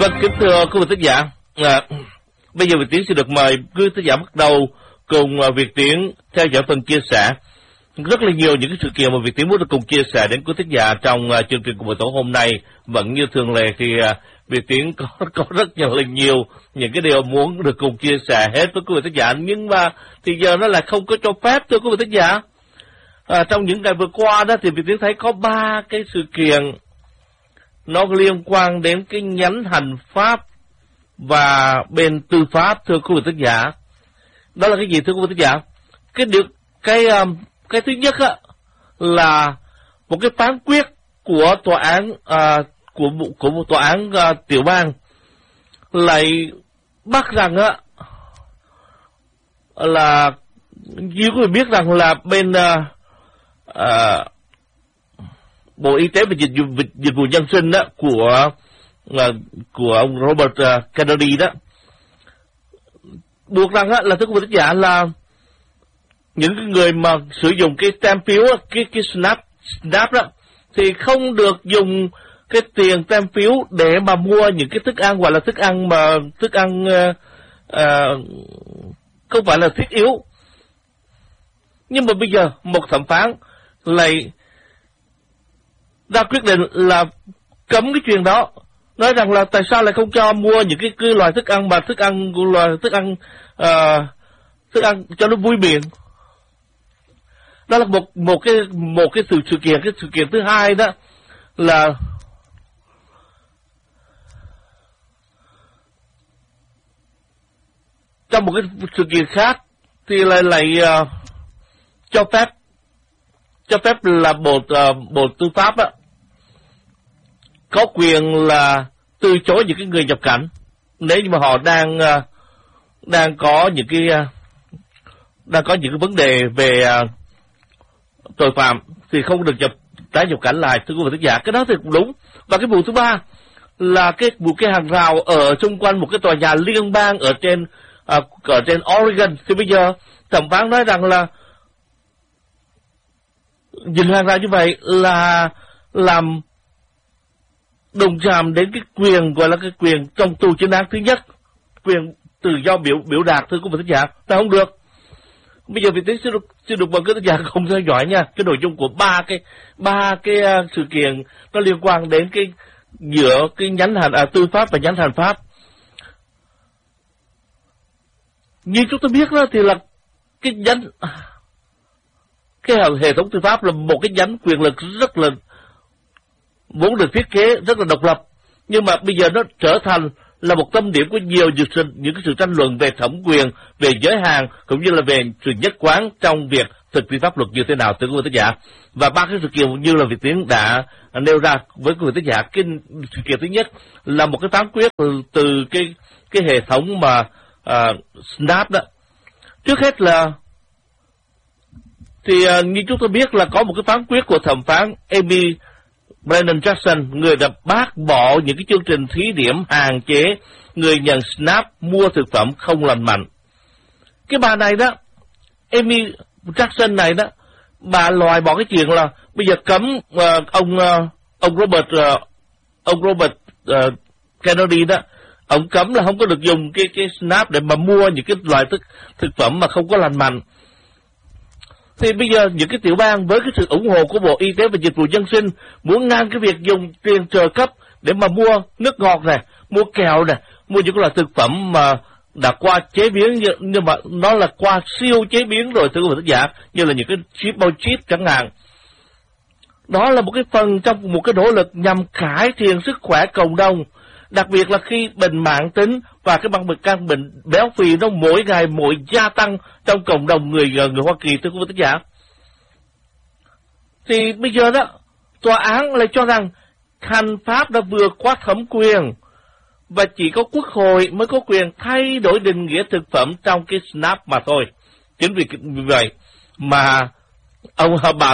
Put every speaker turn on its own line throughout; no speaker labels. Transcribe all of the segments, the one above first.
Vâng, kính thưa quý vị thính giả, bây giờ Việt Tiến sẽ được mời quý thính giả bắt đầu cùng Việt Tiến theo dõi phần chia sẻ. Rất là nhiều những cái sự kiện mà Việt Tiến muốn được cùng chia sẻ đến quý thính giả trong chương trình của buổi tối hôm nay. Vẫn như thường lệ thì Việt Tiến có rất nhiều những cái điều muốn được cùng chia sẻ hết với quý vị thính giả, nhưng mà thì giờ nó lại không có cho phép thưa quý vị thính giả. Trong những ngày vừa qua đó thì Việt Tiến thấy có 3 cái sự kiện nó liên quan đến cái nhánh hành pháp và bên tư pháp thưa quý vị thính giả. Đó là cái gì thưa quý vị thính giả? Cái thứ nhất á là một cái phán quyết của tòa án của một tòa án tiểu bang lại bắt rằng á là như quý vị biết rằng là bên Bộ Y tế và Dịch vụ Nhân sinh đó của ông Robert Kennedy đó buộc rằng á là thưa quý vị thính giả là những cái người mà sử dụng cái tem phiếu cái SNAP đó thì không được dùng cái tiền tem phiếu để mà mua những cái thức ăn gọi là thức ăn không phải là thiết yếu. Nhưng mà bây giờ một thẩm phán lại ra quyết định là cấm cái chuyện đó, nói rằng là tại sao lại không cho mua những cái loài thức ăn mà thức ăn cho nó vui miệng. Đó là một cái sự kiện. Cái sự kiện thứ hai đó là trong một cái sự kiện khác thì lại cho phép là bộ tư pháp á có quyền là từ chối những cái người nhập cảnh nếu như mà họ đang có những cái vấn đề về tội phạm thì không được tái nhập cảnh lại thưa quý vị thính giả. Cái đó thì cũng đúng. Và cái vụ thứ ba là một cái hàng rào ở xung quanh một cái tòa nhà liên bang ở trên Oregon. Thì bây giờ thẩm phán nói rằng là nhìn hàng rào như vậy là làm đồng chạm đến cái quyền gọi là cái quyền trong tù chính án thứ nhất, quyền tự do biểu đạt thưa quý vị thính giả, là không được. Bây giờ Việt Tiến xin được mời quý thính giả cùng theo dõi nha cái nội dung của ba cái sự kiện nó liên quan đến cái giữa cái nhánh tư pháp và nhánh hành pháp. Như chúng ta biết đó thì là cái hệ thống tư pháp là một cái nhánh quyền lực rất là vốn được thiết kế rất là độc lập, nhưng mà bây giờ nó trở thành là một tâm điểm của nhiều những cái sự tranh luận về thẩm quyền, về giới hạn cũng như là về sự nhất quán trong việc thực thi pháp luật như thế nào thưa quý vị thính giả. Và 3 cái sự kiện như là Việt Tiến đã nêu ra với quý vị thính giả. Cái sự kiện thứ nhất là một cái phán quyết từ cái hệ thống mà SNAP đó. Trước hết là thì như chúng ta biết là có một cái phán quyết của thẩm phán Amy Brennan Jackson, người đã bác bỏ những cái chương trình thí điểm hạn chế người nhận SNAP mua thực phẩm không lành mạnh. Cái bà này đó, Amy Jackson này đó, bà loại bỏ cái chuyện là bây giờ cấm ông Robert Kennedy đó, ông cấm là không có được dùng cái SNAP để mà mua những cái loại thực phẩm mà không có lành mạnh. Thì bây giờ những cái tiểu bang với cái sự ủng hộ của Bộ Y tế và Dịch vụ Nhân sinh muốn ngăn cái việc dùng tiền trợ cấp để mà mua nước ngọt này, mua kẹo này, mua những loại thực phẩm mà đã qua chế biến nhưng mà nó là qua siêu chế biến rồi thưa quý vị thính giả, như là những cái chip bao chip chẳng hạn. Đó là một cái phần trong một cái nỗ lực nhằm cải thiện sức khỏe cộng đồng, đặc biệt là khi bệnh mãn tính và cái căn bệnh béo phì nó mỗi ngày mỗi gia tăng trong cộng đồng người Hoa Kỳ thưa quý vị thính giả. Thì bây giờ đó tòa án lại cho rằng hành pháp đã vượt quá thẩm quyền và chỉ có Quốc hội mới có quyền thay đổi định nghĩa thực phẩm trong cái SNAP mà thôi. Chính vì vậy mà bà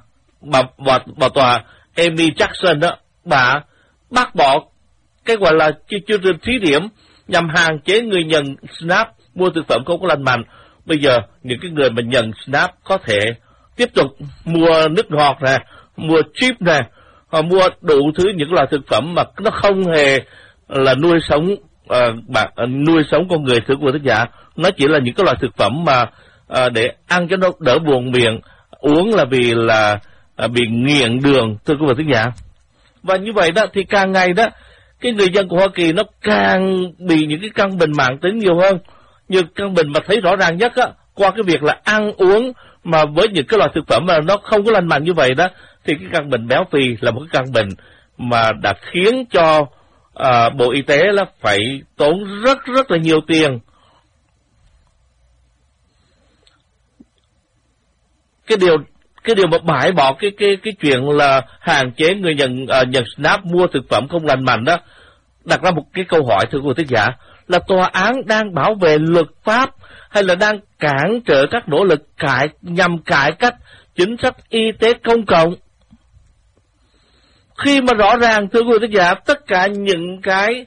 tòa Amy Jackson đó, bà bác bỏ cái gọi là chương trình thí điểm nhằm hạn chế người nhận SNAP mua thực phẩm không có lành mạnh. Bây giờ những cái người mà nhận SNAP có thể tiếp tục mua nước ngọt này, mua chip này, mua đủ thứ những loại thực phẩm mà nó không hề là nuôi sống con người, thưa quý vị thính giả. Nó chỉ là những cái loại thực phẩm mà để ăn cho nó đỡ buồn miệng, uống là vì là bị nghiện đường, thưa quý vị thính giả. Và như vậy đó thì càng ngày đó cái người dân của Hoa Kỳ nó càng bị những cái căn bệnh mãn tính nhiều hơn. Như căn bệnh mà thấy rõ ràng nhất á, qua cái việc là ăn uống mà với những cái loại thực phẩm mà nó không có lành mạnh như vậy đó, thì cái căn bệnh béo phì là một cái căn bệnh mà đã khiến cho Bộ Y tế là phải tốn rất là nhiều tiền. Cái điều mà bãi bỏ cái chuyện là hạn chế người nhận SNAP mua thực phẩm không lành mạnh đó, đặt ra một cái câu hỏi, thưa quý vị thính giả, là tòa án đang bảo vệ luật pháp hay là đang cản trở các nỗ lực nhằm cải cách chính sách y tế công cộng? Khi mà rõ ràng, thưa quý vị thính giả, tất cả những cái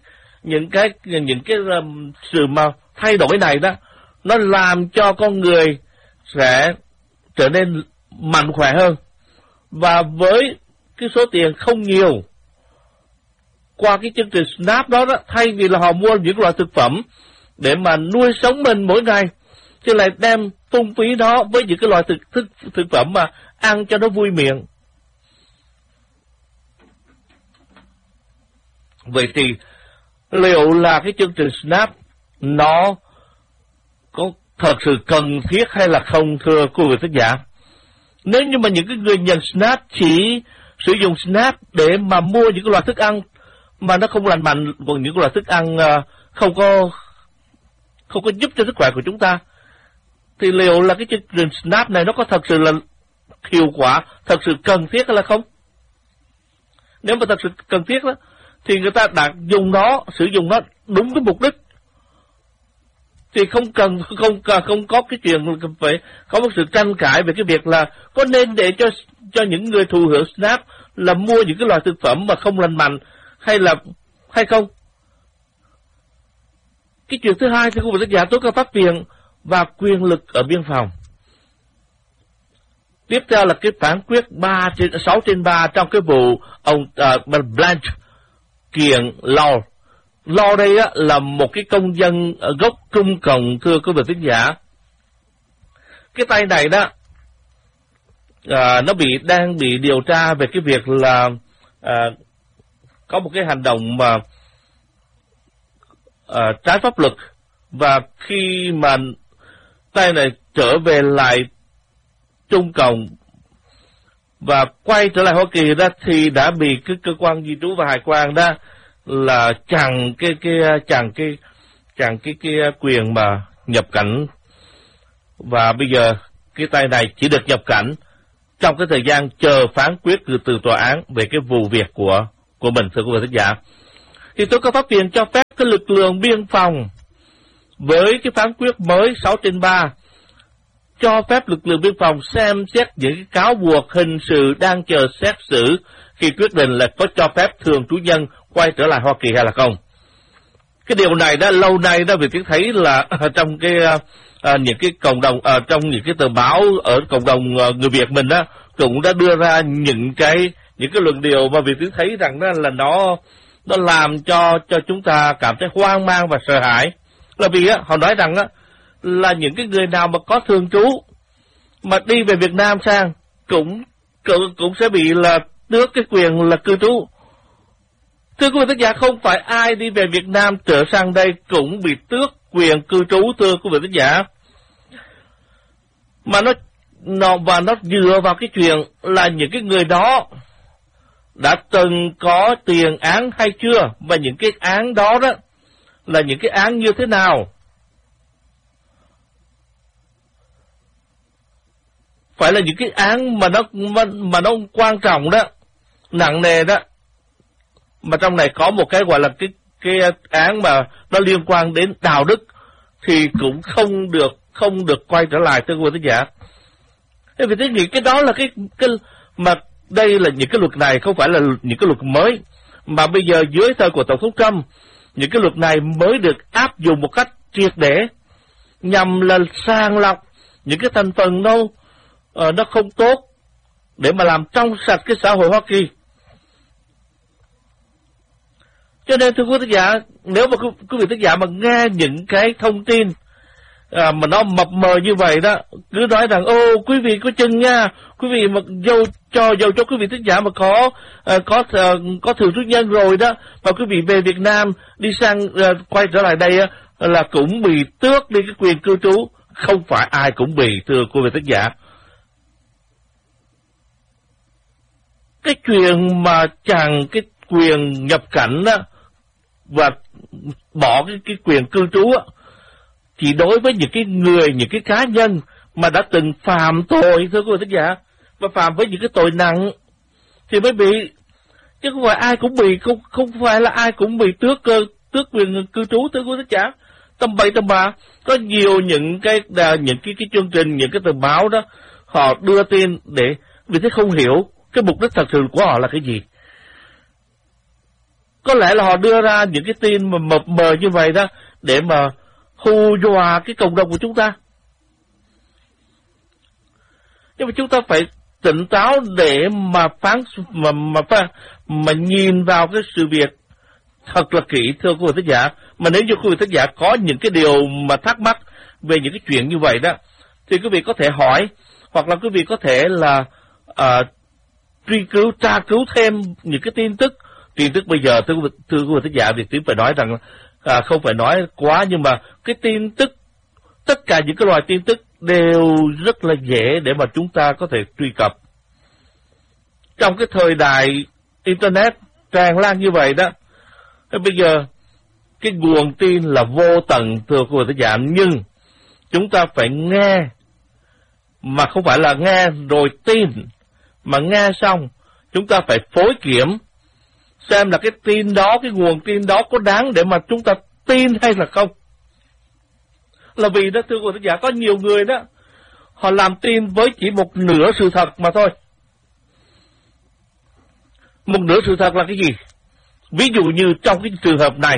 sự mà thay đổi này đó, nó làm cho con người sẽ trở nên mạnh khỏe hơn, và với cái số tiền không nhiều qua cái chương trình SNAP đó, thay vì là họ mua những loại thực phẩm để mà nuôi sống mình mỗi ngày, thì lại đem phung phí đó với những cái loại thực phẩm mà ăn cho nó vui miệng. Vậy thì liệu là cái chương trình SNAP nó có thật sự cần thiết hay là không, thưa quý vị thính giả? Nếu như mà những cái người nhận SNAP chỉ sử dụng SNAP để mà mua những cái loại thức ăn mà nó không lành mạnh, còn những cái loại thức ăn không có giúp cho sức khỏe của chúng ta, thì liệu là cái chương trình SNAP này nó có thật sự là hiệu quả, thật sự cần thiết hay là không? Nếu mà thật sự cần thiết đó, thì người ta đã sử dụng nó đúng cái mục đích, thì không có cái chuyện phải có một sự tranh cãi về cái việc là có nên để cho những người thụ hưởng SNAP là mua những cái loại thực phẩm mà không lành mạnh hay không. Cái chuyện thứ hai thì của tác giả tố cáo pháp viện và quyền lực ở biên phòng. Tiếp theo là cái phán quyết 6/3 trong cái vụ ông Blanche kiện Law. Law đây á, là một cái công dân gốc Trung Cộng, thưa quý vị thính giả. Cái tay này đó nó đang bị điều tra về cái việc là có một cái hành động mà trái pháp luật, và khi mà tay này trở về lại Trung Cộng và quay trở lại Hoa Kỳ đó, thì đã bị cái cơ quan di trú và hải quan đó là chặn cái quyền mà nhập cảnh, và bây giờ cái tay này chỉ được nhập cảnh trong cái thời gian chờ phán quyết từ tòa án về cái vụ việc của mình, thưa quý vị thính giả. Thì tố cáo pháp viện cho phép cái lực lượng biên phòng với cái phán quyết mới 6/3 cho phép lực lượng biên phòng xem xét những cái cáo buộc hình sự đang chờ xét xử khi quyết định là có cho phép thường trú nhân quay trở lại Hoa Kỳ hay là không. Cái điều này đã lâu nay đó, vì tiếng thấy là trong cái những cái cộng đồng, trong những cái tờ báo ở cộng đồng người Việt mình đó, cũng đã đưa ra những cái luận điệu mà vì tiếng thấy rằng đó là nó làm cho chúng ta cảm thấy hoang mang và sợ hãi. Là vì họ nói rằng là những cái người nào mà có thường trú mà đi về Việt Nam sang cũng sẽ bị là tước cái quyền là cư trú. Thưa quý vị thính giả, không phải ai đi về Việt Nam trở sang đây cũng bị tước quyền cư trú, thưa quý vị thính giả. Mà nó dựa vào cái chuyện là những cái người đó đã từng có tiền án hay chưa, và những cái án đó là những cái án như thế nào. Phải là những cái án mà nó quan trọng đó, nặng nề đó. Mà trong này có một cái gọi là cái án mà nó liên quan đến đạo đức thì cũng không được quay trở lại, thưa quý vị thính giả. Thế vì tôi nghĩ cái đó là cái mà đây là những cái luật này không phải là những cái luật mới, mà bây giờ dưới thời của Tổng thống Trump, những cái luật này mới được áp dụng một cách triệt để nhằm là sàng lọc những cái thành phần nó không tốt để mà làm trong sạch cái xã hội Hoa Kỳ. Cho nên thưa quý thính giả, nếu mà quý vị thính giả mà nghe những cái thông tin mà nó mập mờ như vậy đó, cứ nói rằng quý vị có chừng nha, quý vị mà dầu cho quý vị thính giả mà có thường trú nhân rồi đó, mà quý vị về Việt Nam đi sang quay trở lại đây là cũng bị tước đi cái quyền cư trú. Không phải ai cũng bị, thưa quý vị thính giả. Cái chuyện mà cái quyền nhập cảnh đó và bỏ cái quyền cư trú á, chỉ đối với những cái người, những cái cá nhân mà đã từng phạm tội, thưa quý vị thính giả, và phạm với những cái tội nặng thì mới bị, chứ không phải ai cũng bị, không phải là ai cũng bị tước quyền cư trú, thưa quý vị thính giả. Tầm bậy tầm bạ, có nhiều những cái chương trình, những cái tờ báo đó họ đưa tin để vì thế không hiểu cái mục đích thật sự của họ là cái gì. Có lẽ là họ đưa ra những cái tin mà mập mờ như vậy đó để mà hù dọa cái cộng đồng của chúng ta. Nhưng mà chúng ta phải tỉnh táo để mà nhìn vào cái sự việc thật là kỹ, thưa quý vị thính giả. Mà nếu như quý vị thính giả có những cái điều mà thắc mắc về những cái chuyện như vậy đó, thì quý vị có thể hỏi, hoặc là quý vị có thể là tra cứu thêm những cái tin tức bây giờ, thưa quý vị thính giả, Việt Tiến phải nói rằng không phải nói quá, nhưng mà cái tin tức, tất cả những cái loại tin tức đều rất là dễ để mà chúng ta có thể truy cập. Trong cái thời đại Internet tràn lan như vậy đó, bây giờ cái nguồn tin là vô tận, thưa quý vị thính giả, nhưng chúng ta phải nghe, mà không phải là nghe rồi tin, mà nghe xong chúng ta phải phối kiểm xem là cái tin đó, cái nguồn tin đó có đáng để mà chúng ta tin hay là không. Là vì đó, thưa quý vị thính giả, có nhiều người đó họ làm tin với chỉ một nửa sự thật mà thôi. Một nửa sự thật là cái gì? Ví dụ như trong cái trường hợp này,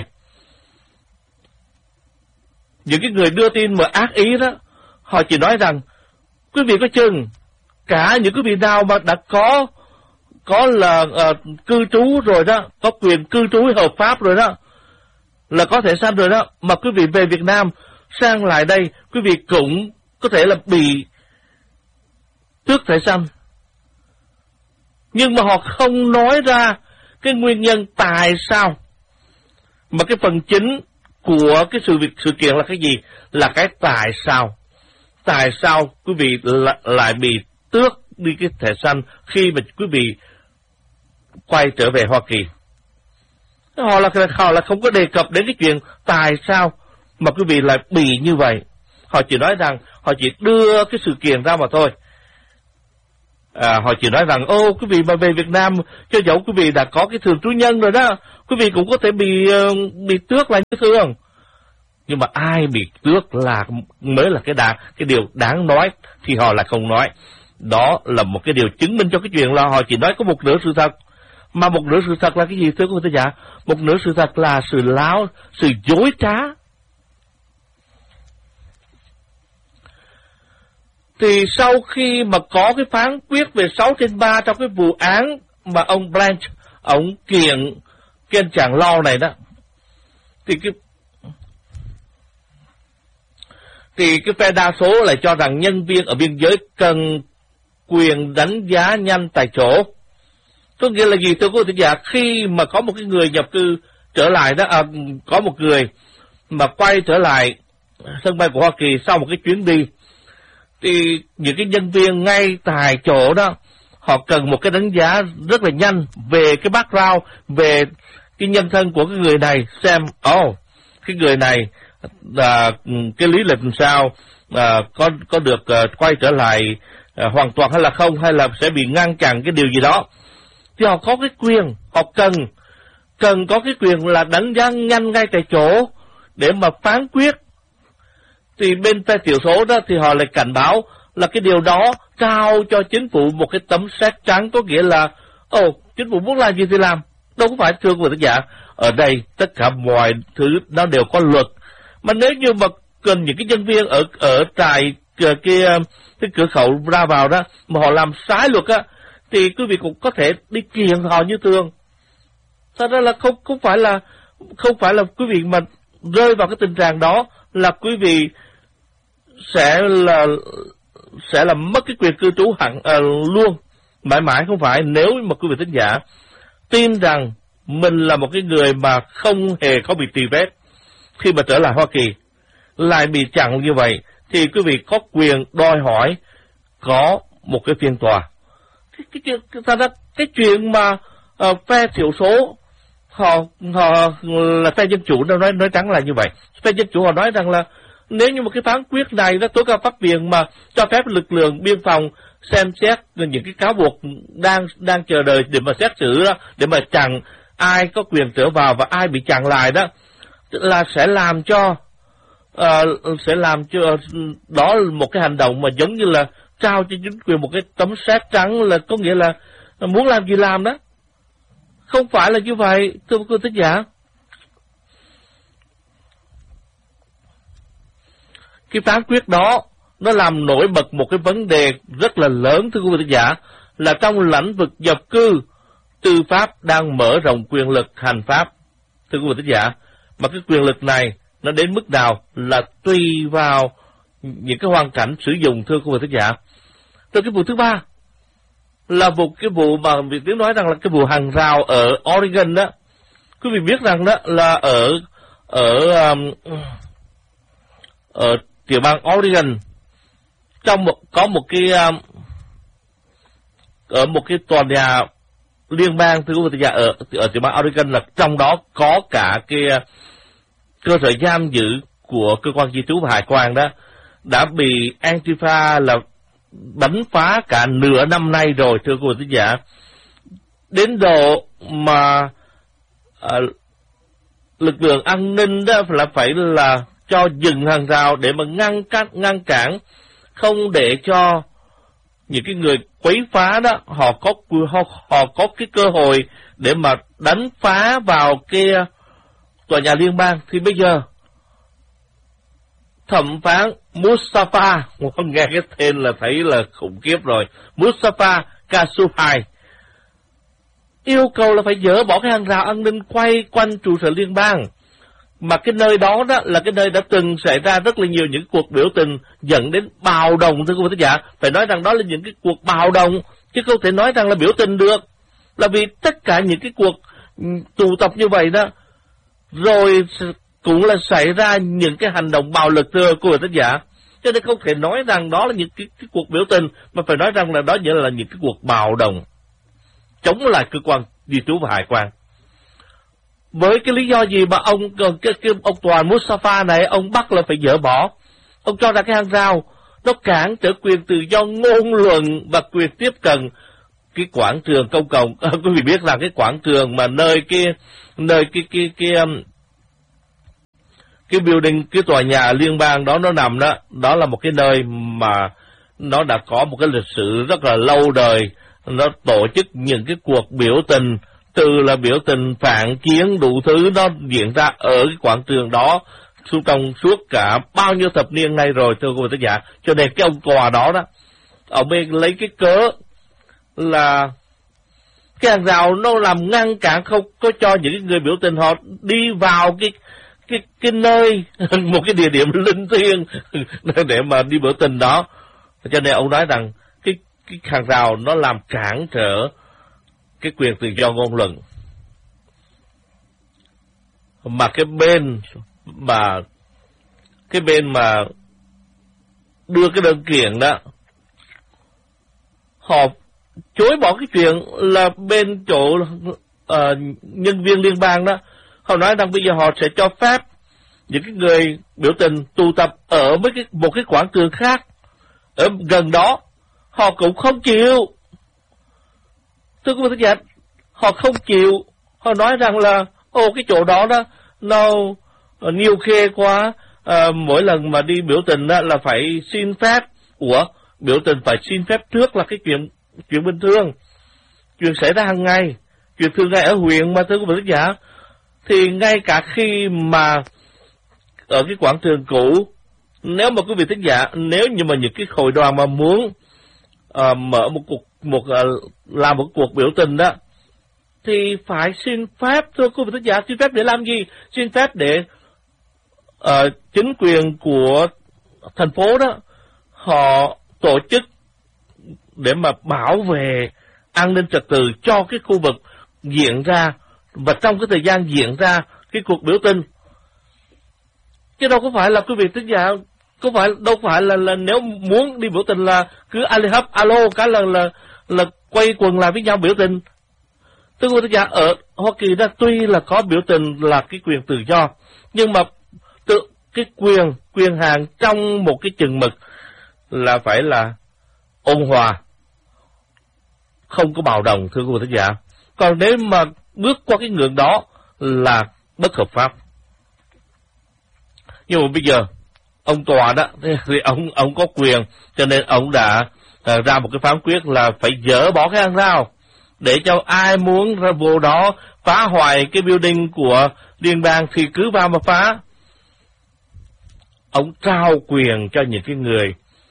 những cái người đưa tin mà ác ý đó, họ chỉ nói rằng quý vị có chừng, cả những quý vị nào mà đã có là cư trú rồi đó, có quyền cư trú hợp pháp rồi đó, là có thể sanh rồi đó, mà quý vị về Việt Nam sang lại đây, quý vị cũng có thể là bị tước thẻ xanh. Nhưng mà họ không nói ra cái nguyên nhân tại sao, mà cái phần chính của cái sự kiện là cái gì? Là cái tại sao. Tại sao quý vị lại bị tước đi cái thẻ xanh khi mà quý vị quay trở về Hoa Kỳ? Họ là không có đề cập đến cái chuyện tại sao mà quý vị lại bị như vậy. Họ chỉ nói rằng, họ chỉ đưa cái sự kiện ra mà thôi. Họ chỉ nói rằng, quý vị mà về Việt Nam, cho dẫu quý vị đã có cái thường trú nhân rồi đó, quý vị cũng có thể bị tước lại như thường. Nhưng mà ai bị tước là mới là cái điều đáng nói, thì họ lại không nói. Đó là một cái điều chứng minh cho cái chuyện là họ chỉ nói có một nửa sự thật. Mà một nửa sự thật là cái gì, thưa quý vị thính giả? Một nửa sự thật là sự dối trá. Thì sau khi mà có cái phán quyết về 6/3 trong cái vụ án mà ông Blanche, ông kiện cái anh chàng Lo này đó, thì cái phe đa số lại cho rằng nhân viên ở biên giới cần quyền đánh giá nhanh tại chỗ. Có nghĩa là gì, thưa quý vị thính giả? Khi mà có một cái người nhập cư trở lại đó, có một người mà quay trở lại sân bay của Hoa Kỳ sau một cái chuyến đi, thì những cái nhân viên ngay tại chỗ đó, họ cần một cái đánh giá rất là nhanh về cái background, về cái nhân thân của cái người này, xem cái người này cái lý lịch làm sao, có được quay trở lại hoàn toàn hay là không, hay là sẽ bị ngăn chặn cái điều gì đó. Thì họ có cái quyền, họ cần có cái quyền là đánh giá nhanh ngay tại chỗ để mà phán quyết. Thì bên phe thiểu số đó thì họ lại cảnh báo là cái điều đó trao cho chính phủ một cái tấm séc trắng, có nghĩa là chính phủ muốn làm gì thì làm. Đâu có phải, thưa quý vị thính giả, ở đây tất cả mọi thứ nó đều có luật. Mà nếu như mà cần những cái nhân viên ở tại cái cửa khẩu ra vào đó mà họ làm trái luật á, thì quý vị cũng có thể đi kiện họ như thường. Thật ra là không phải là quý vị mà rơi vào cái tình trạng đó là quý vị sẽ là mất cái quyền cư trú hẳn luôn, mãi mãi không phải. Nếu mà quý vị thính giả tin rằng mình là một cái người mà không hề có bị truy vết khi mà trở lại Hoa Kỳ, lại bị chặn như vậy, thì quý vị có quyền đòi hỏi có một cái phiên tòa. Cái chuyện mà phe thiểu số họ là phe dân chủ nói trắng là như vậy. Phe dân chủ họ nói rằng là nếu như một cái phán quyết này đó, tối cao pháp viện mà cho phép lực lượng biên phòng xem xét những cái cáo buộc đang chờ đợi để mà xét xử đó, để mà chặn ai có quyền trở vào và ai bị chặn lại đó, là sẽ làm cho đó là một cái hành động mà giống như là trao cho chính quyền một cái tấm séc trắng, là có nghĩa là muốn làm gì làm đó. Không phải là như vậy, thưa quý thính giả. Cái phán quyết đó nó làm nổi bật một cái vấn đề rất là lớn, thưa quý vị thính giả, là trong lĩnh vực nhập cư, tư pháp đang mở rộng quyền lực hành pháp, thưa quý vị thính giả. Mà cái quyền lực này nó đến mức nào là tùy vào những cái hoàn cảnh sử dụng, thưa quý vị thính giả. Rồi cái vụ thứ ba là cái vụ mà Việt Tiến nói rằng là cái vụ hàng rào ở Oregon đó. Quý vị biết rằng đó là ở tiểu bang Oregon có một cái ở một cái tòa nhà liên bang, thưa quý vị thính giả, ở tiểu bang Oregon, là trong đó có cả cái cơ sở giam giữ của cơ quan di trú và hải quan đó, đã bị Antifa là bắn phá cả nửa năm nay rồi, thưa quý vị thính giả. Đến độ mà lực lượng an ninh đó là phải là cho dừng hàng rào để mà ngăn cản, không để cho những cái người quấy phá đó họ có cái cơ hội để mà đánh phá vào cái tòa nhà liên bang. Thì bây giờ thẩm phán Mustafa, nghe cái tên là thấy là khủng khiếp rồi, Mustafa Kasupai yêu cầu là phải dỡ bỏ cái hàng rào an ninh quay quanh trụ sở liên bang. Mà cái nơi đó đó là cái nơi đã từng xảy ra rất là nhiều những cuộc biểu tình dẫn đến bạo động, thưa quý vị thính giả. Phải nói rằng đó là những cái cuộc bạo động, chứ không thể nói rằng là biểu tình được. Là vì tất cả những cái cuộc tụ tập như vậy đó, rồi cũng là xảy ra những cái hành động bạo lực, thưa quý vị thính giả. Cho nên không thể nói rằng đó là những cái cuộc biểu tình, mà phải nói rằng là đó là những cái cuộc bạo động chống lại cơ quan di trú và hải quan. Với cái lý do gì mà ông toàn Mustafa này ông bắt là phải dỡ bỏ? Ông cho ra cái hàng rào nó cản trở quyền tự do ngôn luận và quyền tiếp cận cái quảng trường công cộng. Quý vị biết rằng cái quảng trường mà nơi cái building, cái tòa nhà liên bang đó nó nằm đó, đó là một cái nơi mà nó đã có một cái lịch sử rất là lâu đời. Nó tổ chức những cái cuộc biểu tình, từ là biểu tình phản chiến đủ thứ, nó diễn ra ở cái quảng trường đó trong suốt cả bao nhiêu thập niên nay rồi, thưa quý vị thính giả. Cho nên cái ông tòa đó đó, ông ấy lấy cái cớ là cái hàng rào nó làm ngăn cản, không có cho những người biểu tình họ đi vào cái nơi một cái địa điểm linh thiêng để mà đi biểu tình đó. Cho nên ông nói rằng cái hàng rào nó làm cản trở cái quyền tự do ngôn luận. Mà cái bên mà đưa cái đơn kiện đó, họ chối bỏ cái chuyện là bên chỗ nhân viên liên bang đó, họ nói rằng bây giờ họ sẽ cho phép những cái người biểu tình tụ tập ở một cái quảng trường khác ở gần đó. Họ cũng không chịu, thưa quý vị thính giả, họ không chịu. Họ nói rằng là cái chỗ đó đó nó nhiều khê quá, mỗi lần mà đi biểu tình đó là phải xin phép. Biểu tình phải xin phép trước là cái chuyện bình thường, chuyện xảy ra hàng ngày, chuyện thường ngày ở huyện mà, thưa quý vị thính giả. Thì ngay cả khi mà ở cái quảng trường cũ, nếu mà quý vị thính giả, nếu như mà những cái hội đoàn mà muốn mở làm một cuộc biểu tình đó, thì phải xin phép, thưa quý vị thính giả. Xin phép để làm gì? Xin phép để chính quyền của thành phố đó họ tổ chức để mà bảo vệ an ninh trật tự cho cái khu vực diễn ra, và trong cái thời gian diễn ra cái cuộc biểu tình. Chứ đâu có phải là quý vị thính giả, đâu phải là nếu muốn đi biểu tình là cứ alo cái là quay quần lại với nhau biểu tình. Thưa quý vị thính giả, ở Hoa Kỳ đó tuy là có biểu tình là cái quyền tự do, nhưng mà cái quyền hạn trong một cái chừng mực là phải là ôn hòa, không có bạo động, thưa quý vị thính giả. Còn nếu mà bước qua cái ngưỡng đó là bất hợp pháp. Nhưng mà bây giờ ông tòa đó thì ông có quyền, cho nên ông đã ra một cái phán quyết là phải dỡ bỏ cái hàng rào để cho ai muốn ra vô đó phá hoại cái building của liên bang thì cứ vào mà phá. Ông trao quyền cho những cái người,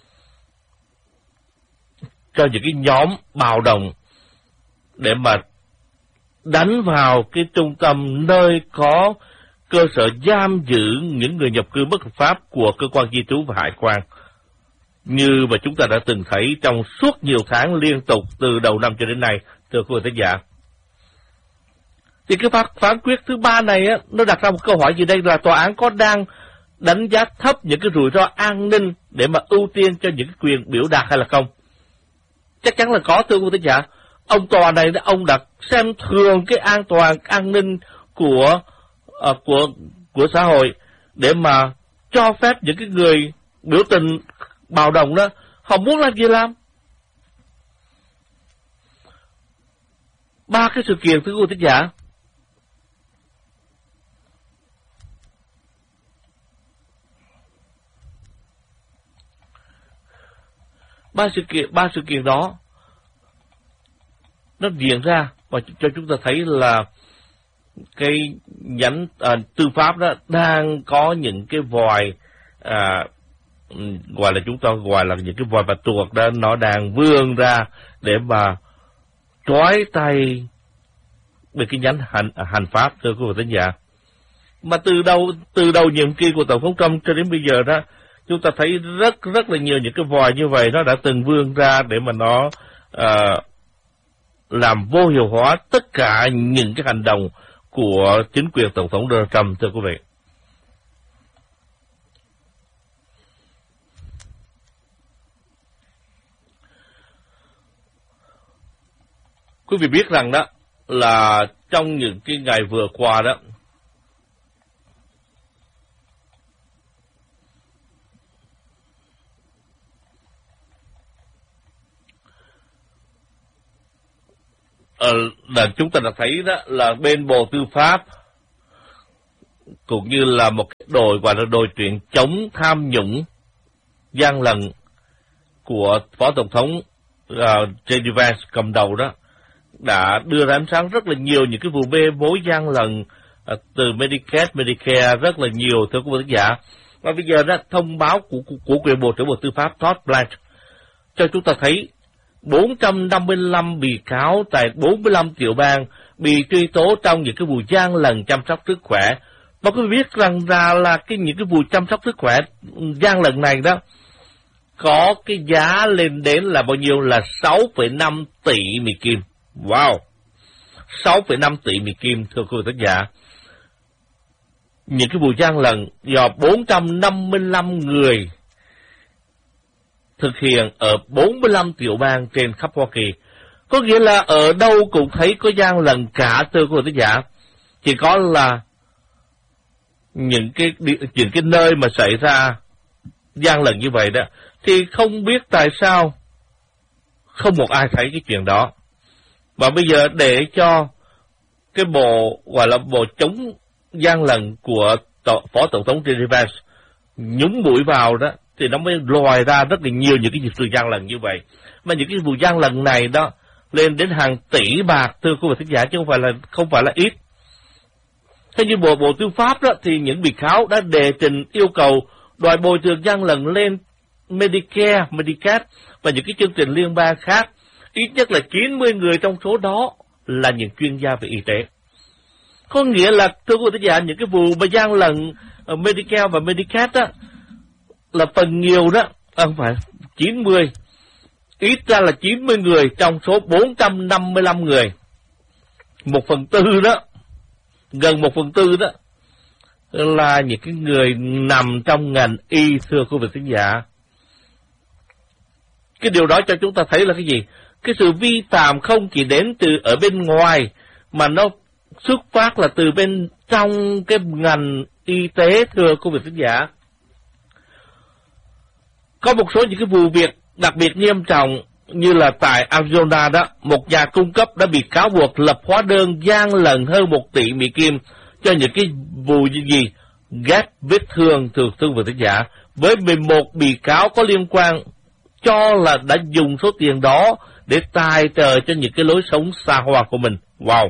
cho những cái nhóm bạo động để mà đánh vào cái trung tâm nơi có cơ sở giam giữ những người nhập cư bất hợp pháp của cơ quan di trú và hải quan, như mà chúng ta đã từng thấy trong suốt nhiều tháng liên tục từ đầu năm cho đến nay, thưa quý vị thính giả. Thì cái phán quyết thứ ba này á, nó đặt ra một câu hỏi gì đây, là tòa án có đang đánh giá thấp những cái rủi ro an ninh để mà ưu tiên cho những cái quyền biểu đạt hay là không? Chắc chắn là có, thưa quý vị thính giả. Ông tòa này ông đã xem thường cái an toàn, an ninh của xã hội để mà cho phép những cái người biểu tình bạo động đó, họ muốn làm gì làm. 3 cái sự kiện, thưa quý vị thính giả. Ba sự kiện đó nó diễn ra và cho chúng ta thấy là cái nhánh tư pháp đó đang có những cái vòi gọi là chúng ta gọi là những cái vòi bạch tuộc đó, nó đang vươn ra để mà trói tay về cái nhánh hành pháp, thưa quý vị thính giả. Mà từ đầu nhiệm kỳ của tổng thống Trump cho đến bây giờ đó, chúng ta thấy rất là nhiều những cái vòi như vậy nó đã từng vươn ra để mà nó làm vô hiệu hóa tất cả những cái hành động của chính quyền tổng thống Donald Trump, thưa quý vị. Quý vị biết rằng đó là trong những cái ngày vừa qua đó, là chúng ta đã thấy đó là bên Bộ Tư pháp cũng như là một cái đội gọi là đội tuyển chống tham nhũng gian lận của Phó Tổng thống J.D. Vance cầm đầu đó, đã đưa ra ánh sáng rất là nhiều những cái vụ bê bối gian lận từ Medicaid, Medicare rất là nhiều, thưa quý vị khán giả. Và bây giờ đó, thông báo của quyền Bộ trưởng Bộ Tư pháp Todd Blanche cho chúng ta thấy 455 bị cáo tại 45 tiểu bang bị truy tố trong những cái vụ gian lận chăm sóc sức khỏe. Mà quý vị biết rằng là những cái vụ chăm sóc sức khỏe gian lận này đó có cái giá lên đến là bao nhiêu, là 6,5 tỷ Mỹ Kim. Wow, 6,5 tỷ Mỹ Kim, thưa quý vị khán giả. Những cái vụ gian lận do 455 người thực hiện ở 45 tiểu bang trên khắp Hoa Kỳ. Có nghĩa là ở đâu cũng thấy có gian lận cả, thưa quý vị khán giả. Chỉ có là những cái nơi mà xảy ra gian lận như vậy đó, thì không biết tại sao không một ai thấy cái chuyện đó. Và bây giờ để cho cái bộ gọi là bộ chống gian lận của Phó Tổng thống J.D. Vance nhúng mũi vào đó, thì nó mới lòi ra rất là nhiều những cái sự gian lận như vậy. Mà những cái vụ gian lận này đó lên đến hàng tỷ bạc, thưa quý vị khán giả, chứ không phải là ít. Thế như Bộ Tư pháp đó, thì những bị cáo đã đề trình yêu cầu đòi bồi thường gian lận lên Medicare, Medicaid và những cái chương trình liên bang khác. Ít nhất là 90 người trong số đó là những chuyên gia về y tế. Có nghĩa là, thưa quý vị thính giả, những cái vụ mà gian lận Medicare và Medicaid đó, là phần nhiều đó, không phải 90, ít ra là 90 người trong số 455 người. 1/4 đó, gần 1/4 đó, là những cái người nằm trong ngành y, thưa quý vị thính giả. Cái điều đó cho chúng ta thấy là cái gì? Cái sự vi phạm không chỉ đến từ ở bên ngoài, mà nó xuất phát là từ bên trong cái ngành y tế, thưa quý vị thính giả. Có một số những cái vụ việc đặc biệt nghiêm trọng, như là tại Arizona đó, một nhà cung cấp đã bị cáo buộc lập hóa đơn gian lận hơn 1 tỷ Mỹ Kim cho những cái vụ gì ghép vết thương, thưa quý vị thính giả, với 11 bị cáo có liên quan, cho là đã dùng số tiền đó để tài trợ cho những cái lối sống xa hoa của mình. Wow!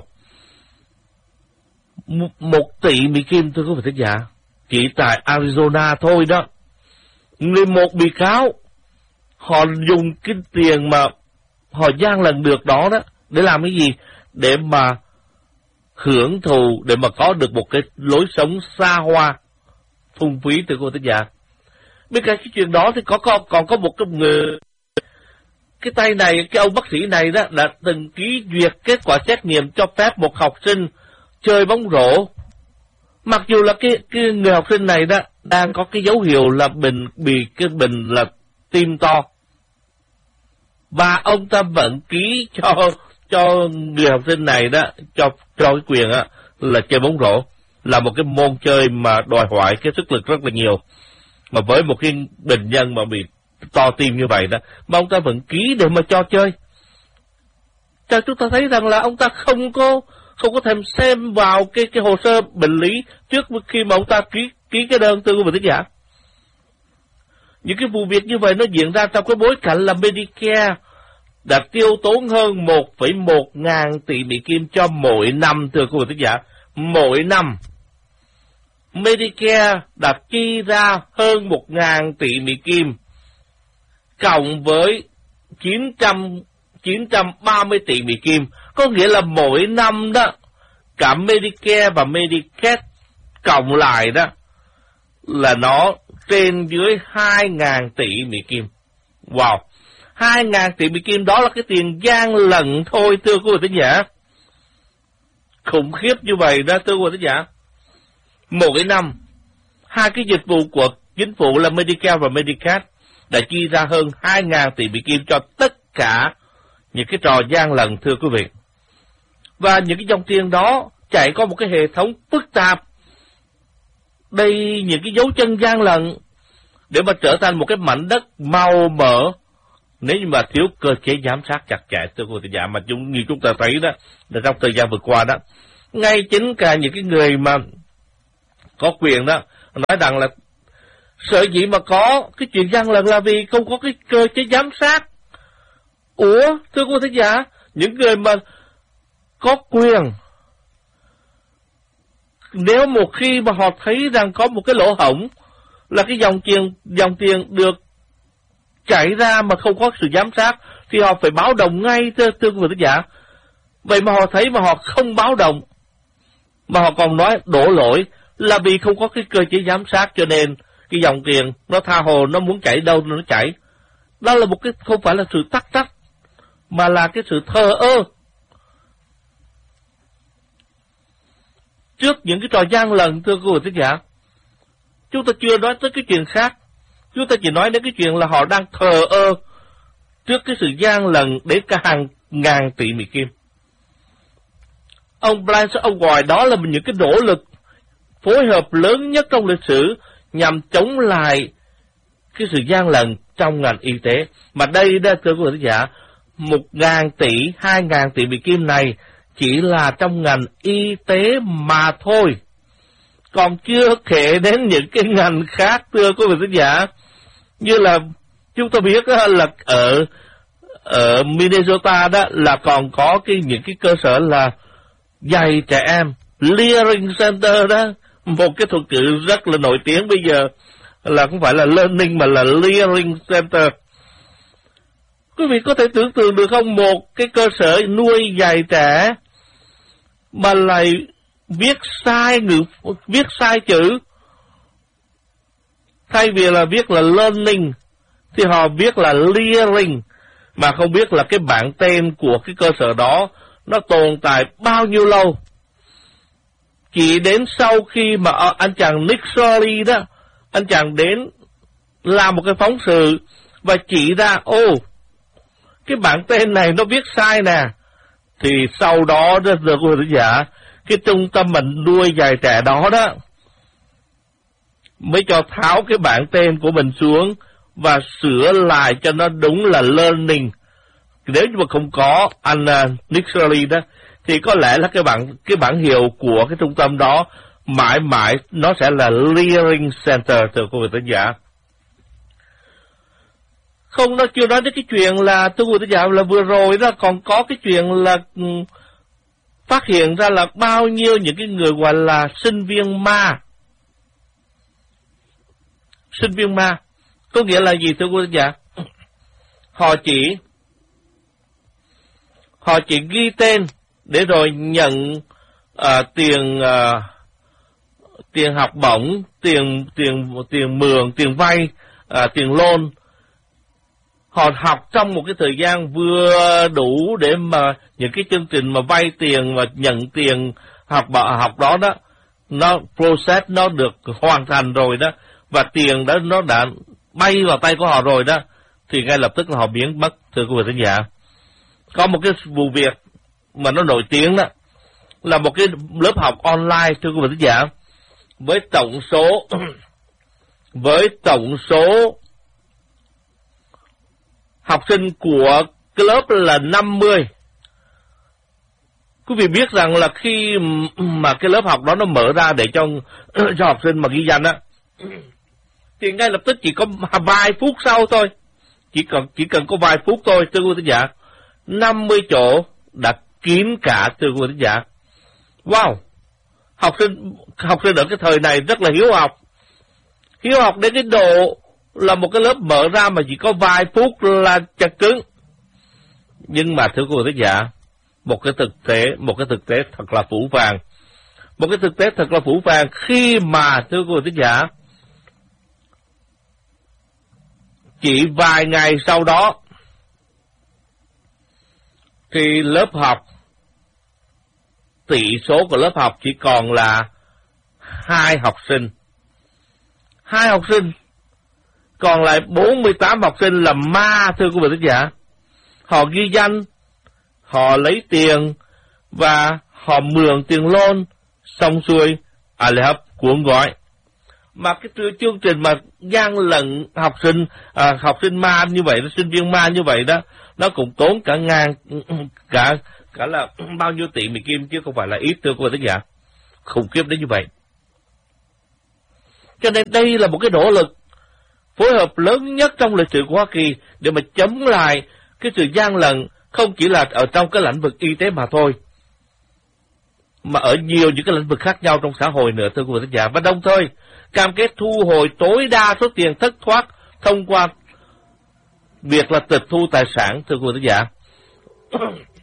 1 tỷ Mỹ Kim, thưa quý vị thính giả, chỉ tại Arizona thôi đó. 11 bị cáo, họ dùng cái tiền mà họ gian lận được đó đó, để làm cái gì? Để mà hưởng thụ, để mà có được một cái lối sống xa hoa, phung phí, thưa quý vị thính giả. Bên cạnh cái chuyện đó thì còn có một cái người, cái tay này, cái ông bác sĩ này đó, đã từng ký duyệt kết quả xét nghiệm cho phép một học sinh chơi bóng rổ. Mặc dù là cái người học sinh này đó đang có cái dấu hiệu là bị cái bệnh là tim to, và ông ta vẫn ký cho người học sinh này đó, cho cái quyền á là chơi bóng rổ, là một cái môn chơi mà đòi hỏi cái sức lực rất là nhiều. Mà với một cái bệnh nhân mà bị to tim như vậy đó, mà ông ta vẫn ký để mà cho chơi. Cho chúng ta thấy rằng là ông ta không có thèm xem vào cái hồ sơ bệnh lý trước khi mà ông ta ký cái đơn, thưa quý vị thính giả. Những cái vụ việc như vậy nó diễn ra trong cái bối cảnh là Medicare đã tiêu tốn hơn 1,1 ngàn tỷ Mỹ Kim cho mỗi năm, thưa quý vị thính giả. Mỗi năm Medicare đã chi ra hơn 1.000 tỷ Mỹ Kim, cộng với 930 tỷ Mỹ Kim. Có nghĩa là mỗi năm đó, cả Medicare và Medicaid cộng lại đó, là nó trên dưới 2.000 tỷ Mỹ Kim. Wow! 2.000 tỷ Mỹ Kim đó là cái tiền gian lận thôi, thưa quý vị thính giả. Khủng khiếp như vậy đó, thưa quý vị thính giả. Mỗi năm, hai cái dịch vụ của chính phủ là Medicare và Medicaid đã chi ra hơn 2.000 tỷ Mỹ Kim cho tất cả những cái trò gian lận, thưa quý vị. Và những cái dòng tiền đó chạy qua một cái hệ thống phức tạp, đầy những cái dấu chân gian lận, để mà trở thành một cái mảnh đất màu mỡ nếu như mà thiếu cơ chế giám sát chặt chẽ, thưa quý vị thính giả. Mà như chúng ta thấy đó, là trong thời gian vừa qua đó, ngay chính cả những cái người mà có quyền đó nói rằng là sở dĩ mà có cái chuyện gian lận là vì không có cái cơ chế giám sát. Ủa, thưa quý vị thính giả, những người mà có quyền, nếu một khi mà họ thấy rằng có một cái lỗ hổng là cái dòng tiền được chảy ra mà không có sự giám sát, thì họ phải báo động ngay, thưa quý vị thính giả. Vậy mà họ thấy mà họ không báo động, mà họ còn nói đổ lỗi là vì không có cái cơ chế giám sát, cho nên cái dòng tiền nó tha hồ, nó muốn chảy đâu nó chảy. Đó là một cái, không phải là sự tắc trách, mà là cái sự thờ ơ trước những cái trò gian lận, thưa quý vị thính giả. Chúng ta chưa nói tới cái chuyện khác, chúng ta chỉ nói đến cái chuyện là họ đang thờ ơ trước cái sự gian lận đến cả hàng ngàn tỷ Mỹ Kim. Ông Blanchard, ông gọi đó là những cái nỗ lực phối hợp lớn nhất trong lịch sử nhằm chống lại cái sự gian lận trong ngành y tế. Mà đây đó, thưa quý vị thính giả, 1.000 tỷ, 2.000 tỷ Mỹ Kim này chỉ là trong ngành y tế mà thôi, còn chưa kể đến những cái ngành khác, thưa quý vị thính giả. Như là chúng ta biết là ở Minnesota đó là còn có những cái cơ sở là dạy trẻ em, Learning Center đó, một cái thuật ngữ rất là nổi tiếng bây giờ, là không phải là learning mà là Learning Center. Quý vị có thể tưởng tượng được không, một cái cơ sở nuôi dạy trẻ mà lại viết sai chữ. Thay vì là viết là learning thì họ viết là learning, mà không biết là cái bảng tên của cái cơ sở đó nó tồn tại bao nhiêu lâu. Chỉ đến sau khi mà anh chàng Nick Shirley đó, anh chàng đến làm một cái phóng sự và chỉ ra, cái bảng tên này nó viết sai nè. Thì sau đó, thưa quý vị giả, cái trung tâm mình nuôi dạy trẻ đó đó, mới cho tháo cái bảng tên của mình xuống và sửa lại cho nó đúng là learning. Nếu như mà không có anh Nick Shirley đó, thì có lẽ là cái bảng hiệu của cái trung tâm đó mãi mãi nó sẽ là Learning Center, thưa quý vị thính giả. Không, nó chưa nói đến cái chuyện là, thưa quý vị thính giả, là vừa rồi đó còn có cái chuyện là phát hiện ra là bao nhiêu những cái người gọi là sinh viên ma. Sinh viên ma có nghĩa là gì, thưa quý vị thính giả? Họ chỉ ghi tên để rồi nhận tiền học bổng, tiền mượn, tiền vay, tiền loan. Họ học trong một cái thời gian vừa đủ để mà những cái chương trình mà vay tiền và nhận tiền học đó đó, nó process nó được hoàn thành rồi đó, và tiền đó nó đã bay vào tay của họ rồi đó, thì ngay lập tức là họ biến mất, thưa quý vị thính giả. Có một cái vụ việc mà nó nổi tiếng đó, là một cái lớp học online, thưa quý vị thính giả, với tổng số học sinh của cái lớp là 50. Quý vị biết rằng là khi mà cái lớp học đó nó mở ra để cho học sinh mà ghi danh á, thì ngay lập tức chỉ có vài phút sau thôi, chỉ cần có vài phút thôi, thưa quý vị thính giả, 50 chỗ đã kín cả, thưa quý vị thính giả. Wow! Học sinh ở cái thời này rất là hiếu học đến cái độ là một cái lớp mở ra mà chỉ có vài phút là chật cứng. Nhưng mà thưa quý vị thính giả, một cái thực tế thật là phũ phàng. Một cái thực tế thật là phũ phàng khi mà, thưa quý vị thính giả, chỉ vài ngày sau đó thì tỷ số của lớp học chỉ còn là 2 học sinh. 2 học sinh, còn lại 48 học sinh là ma, thưa quý vị thính giả. Họ ghi danh, họ lấy tiền và họ mượn tiền loan, xong xuôi hấp cuốn gói. Mà cái chương trình mà gian lận học sinh ma như vậy, sinh viên ma như vậy đó, nó cũng tốn cả là bao nhiêu tỷ Mỹ Kim chứ không phải là ít, thưa quý vị thính giả. Khủng khiếp đến như vậy. Cho nên đây là một cái nỗ lực phối hợp lớn nhất trong lịch sử của Hoa Kỳ để mà chống lại cái sự gian lận, không chỉ là ở trong cái lĩnh vực y tế mà thôi, mà ở nhiều những cái lĩnh vực khác nhau trong xã hội nữa, thưa quý vị thính giả. Và đồng thời cam kết thu hồi tối đa số tiền thất thoát thông qua việc là tịch thu tài sản, thưa quý vị thính giả.